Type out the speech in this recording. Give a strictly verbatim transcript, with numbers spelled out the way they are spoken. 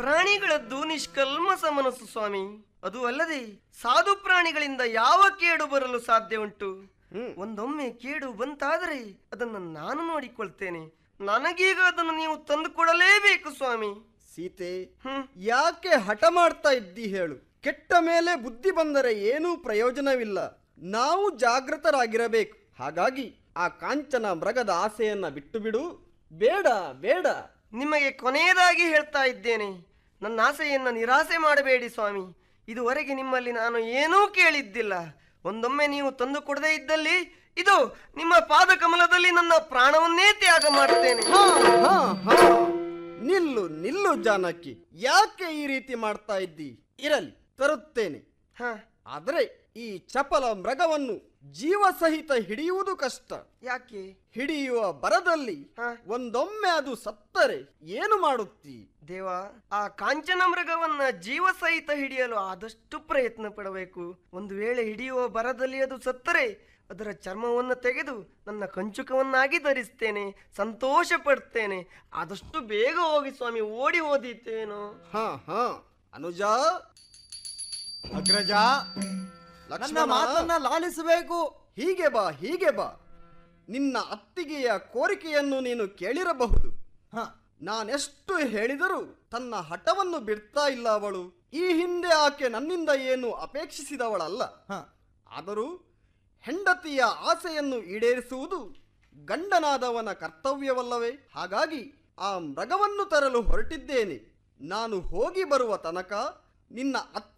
ಪ್ರಾಣಿಗಳದ್ದು ನಿಷ್ಕಲ್ಮಸ ಮನಸ್ಸು ಸ್ವಾಮಿ. ಅದು ಅಲ್ಲದೆ ಸಾಧು ಪ್ರಾಣಿಗಳಿಂದ ಯಾವ ಕೇಡು ಬರಲು ಸಾಧ್ಯ ಉಂಟು? ಒಂದೊಮ್ಮೆ ಕೇಡು ಬಂತಾದರೆ ಅದನ್ನು ನಾನು ನೋಡಿಕೊಳ್ತೇನೆ. ನನಗೀಗ ಅದನ್ನು ನೀವು ತಂದು ಕೊಡಲೇಬೇಕು ಸ್ವಾಮಿ. ಸೀತೆ, ಯಾಕೆ ಹಠ ಮಾಡ್ತಾ ಇದ್ದಿ ಹೇಳು? ಕೆಟ್ಟ ಮೇಲೆ ಬುದ್ಧಿ ಬಂದರೆ ಏನೂ ಪ್ರಯೋಜನವಿಲ್ಲ. ನಾವು ಜಾಗೃತರಾಗಿರಬೇಕು. ಹಾಗಾಗಿ ಆ ಕಾಂಚನ ಮೃಗದ ಆಸೆಯನ್ನ ಬಿಟ್ಟು ಬಿಡು. ಬೇಡ ಬೇಡ. ನಿಮಗೆ ಕೊನೆಯದಾಗಿ ಹೇಳ್ತಾ ಇದ್ದೇನೆ, ನನ್ನ ಆಸೆಯನ್ನ ನಿರಾಸೆ ಮಾಡಬೇಡಿ ಸ್ವಾಮಿ. ಇದುವರೆಗೆ ನಿಮ್ಮಲ್ಲಿ ನಾನು ಏನೂ ಕೇಳಿದ್ದಿಲ್ಲ. ಒಂದೊಮ್ಮೆ ನೀವು ತಂದು ಕೊಡದೇ ಇದ್ದಲ್ಲಿ ಇದು ನಿಮ್ಮ ಪಾದ ಕಮಲದಲ್ಲಿ ನನ್ನ ಪ್ರಾಣವನ್ನೇ ತ್ಯಾಗ ಮಾಡುತ್ತೇನೆ. ನಿಲ್ಲು ನಿಲ್ಲು ಜಾನಕಿ, ಯಾಕೆ ಈ ರೀತಿ ಮಾಡ್ತಾ ಇದ್ದಿ? ಇರಲಿ, ತರುತ್ತೇನೆ. ಆದ್ರೆ ಈ ಚಪಲ ಮೃಗವನ್ನು ಜೀವ ಸಹಿತ ಹಿಡಿಯುವುದು ಕಷ್ಟ. ಯಾಕೆ? ಹಿಡಿಯುವ ಬರದಲ್ಲಿ ಒಂದೊಮ್ಮೆ ಅದು ಸತ್ತರೆ ಏನು ಮಾಡುತ್ತೀ? ದೇವ, ಆ ಕಾಂಚನ ಮೃಗವನ್ನ ಜೀವ ಸಹಿತ ಹಿಡಿಯಲು ಆದಷ್ಟು ಪ್ರಯತ್ನ ಪಡಬೇಕು. ಒಂದು ವೇಳೆ ಹಿಡಿಯುವ ಬರದಲ್ಲಿ ಅದು ಸತ್ತರೆ ಅದರ ಚರ್ಮವನ್ನು ತೆಗೆದು ನನ್ನ ಕಂಚುಕವನ್ನಾಗಿ ಧರಿಸ್ತೇನೆ, ಸಂತೋಷ ಪಡ್ತೇನೆ. ಆದಷ್ಟು ಬೇಗ ಹೋಗಿ ಸ್ವಾಮಿ, ಓಡಿ ಹೋದೀತೇನೋ. ಹಾ ಹಾ ಅನುಜ, ಅಗ್ರಜ, ನನ್ನ ಮಾತನ್ನ ಲಾಲಿಸಬೇಕು. ಹೀಗೆ ಬಾ, ಹೀಗೆ ಬಾ. ನಿನ್ನ ಅತ್ತಿಗೆಯ ಕೋರಿಕೆಯನ್ನು ನೀನು ಕೇಳಿರಬಹುದು. ನಾನೆಷ್ಟು ಹೇಳಿದರೂ ತನ್ನ ಹಠವನ್ನು ಬಿಡ್ತಾ ಇಲ್ಲ ಅವಳು. ಈ ಹಿಂದೆ ಆಕೆ ನನ್ನಿಂದ ಏನು ಅಪೇಕ್ಷಿಸಿದವಳಲ್ಲ. ಆದರೂ ಹೆಂಡತಿಯ ಆಸೆಯನ್ನು ಈಡೇರಿಸುವುದು ಗಂಡನಾದವನ ಕರ್ತವ್ಯವಲ್ಲವೇ? ಹಾಗಾಗಿ ಆ ಮೃಗವನ್ನು ತರಲು ಹೊರಟಿದ್ದೇನೆ. ನಾನು ಹೋಗಿ ಬರುವ ತನಕ ನಿನ್ನ ಅತ್ತೆ